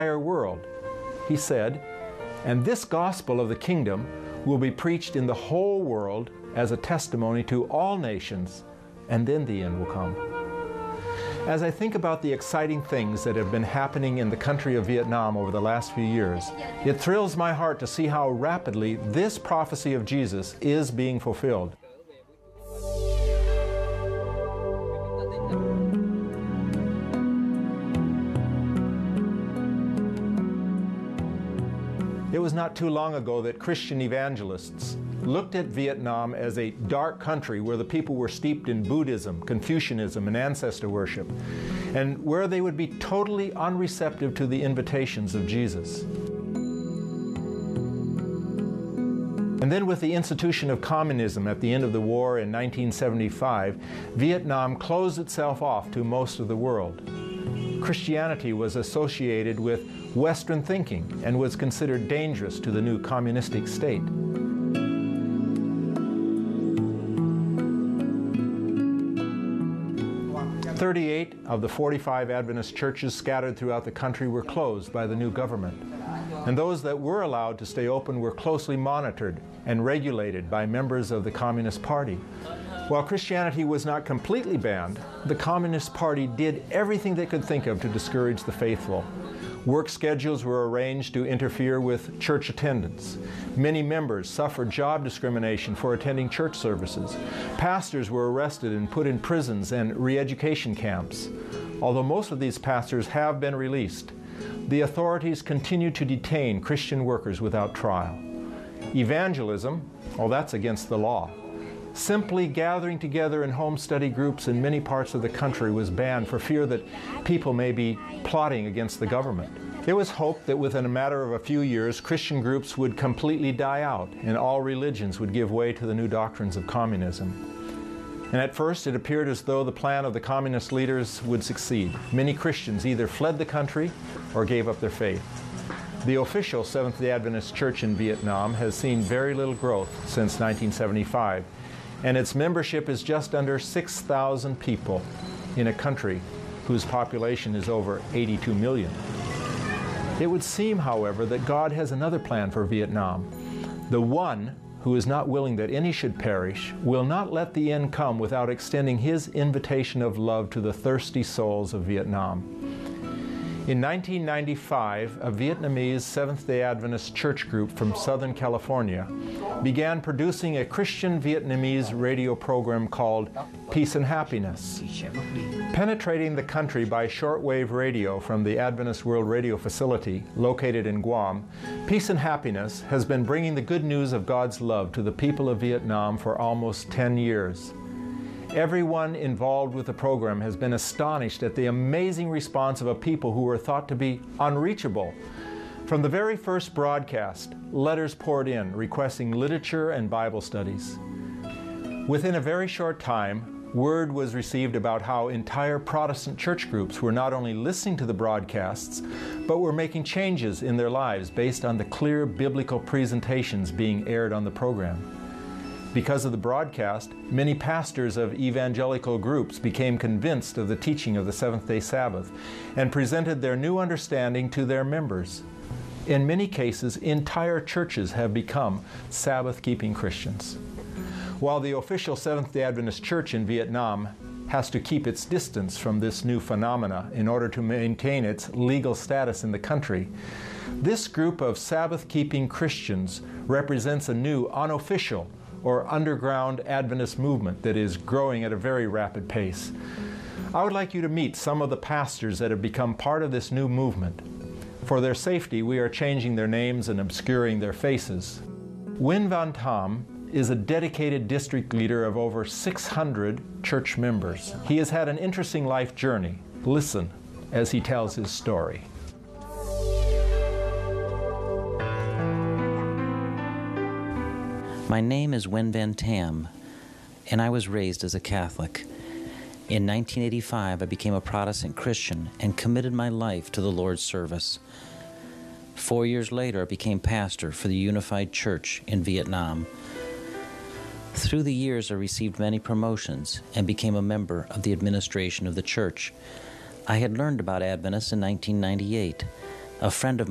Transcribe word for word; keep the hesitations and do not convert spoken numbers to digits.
entire world. He said, "And this gospel of the kingdom will be preached in the whole world as a testimony to all nations, and then the end will come." As I think about the exciting things that have been happening in the country of Vietnam over the last few years, it thrills my heart to see how rapidly this prophecy of Jesus is being fulfilled. It was not too long ago that Christian evangelists looked at Vietnam as a dark country where the people were steeped in Buddhism, Confucianism, and ancestor worship, and where they would be totally unreceptive to the invitations of Jesus. And then with the institution of communism at the end of the war in nineteen seventy-five, Vietnam closed itself off to most of the world. Christianity was associated with Western thinking and was considered dangerous to the new communistic state. thirty-eight of the forty-five Adventist churches scattered throughout the country were closed by the new government. And those that were allowed to stay open were closely monitored and regulated by members of the Communist Party. While Christianity was not completely banned, the Communist Party did everything they could think of to discourage the faithful. Work schedules were arranged to interfere with church attendance. Many members suffered job discrimination for attending church services. Pastors were arrested and put in prisons and re-education camps. Although most of these pastors have been released, the authorities continue to detain Christian workers without trial. Evangelism, well, that's against the law. Simply gathering together in home study groups in many parts of the country was banned for fear that people may be plotting against the government. It was hoped that within a matter of a few years, Christian groups would completely die out and all religions would give way to the new doctrines of communism. And at first it appeared as though the plan of the communist leaders would succeed. Many Christians either fled the country or gave up their faith. The official Seventh-day Adventist Church in Vietnam has seen very little growth since nineteen seventy-five. And its membership is just under six thousand people in a country whose population is over eighty-two million. It would seem, however, that God has another plan for Vietnam. The one who is not willing that any should perish will not let the end come without extending His invitation of love to the thirsty souls of Vietnam. In nineteen ninety-five, a Vietnamese Seventh-day Adventist church group from Southern California began producing a Christian Vietnamese radio program called Peace and Happiness. Penetrating the country by shortwave radio from the Adventist World Radio Facility located in Guam, Peace and Happiness has been bringing the good news of God's love to the people of Vietnam for almost ten years. Everyone involved with the program has been astonished at the amazing response of a people who were thought to be unreachable. From the very first broadcast, letters poured in requesting literature and Bible studies. Within a very short time, word was received about how entire Protestant church groups were not only listening to the broadcasts, but were making changes in their lives based on the clear biblical presentations being aired on the program. Because of the broadcast, many pastors of evangelical groups became convinced of the teaching of the Seventh-day Sabbath and presented their new understanding to their members. In many cases, entire churches have become Sabbath-keeping Christians. While the official Seventh-day Adventist Church in Vietnam has to keep its distance from this new phenomena in order to maintain its legal status in the country, this group of Sabbath-keeping Christians represents a new unofficial or underground Adventist movement that is growing at a very rapid pace. I would like you to meet some of the pastors that have become part of this new movement. For their safety, we are changing their names and obscuring their faces. Nguyen Van Tam is a dedicated district leader of over six hundred church members. He has had an interesting life journey. Listen as he tells his story. My name is Nguyen Van Tam, and I was raised as a Catholic. In nineteen eighty-five, I became a Protestant Christian and committed my life to the Lord's service. Four years later, I became pastor for the Unified Church in Vietnam. Through the years, I received many promotions and became a member of the administration of the church. I had learned about Adventists in nineteen ninety-eight. A friend of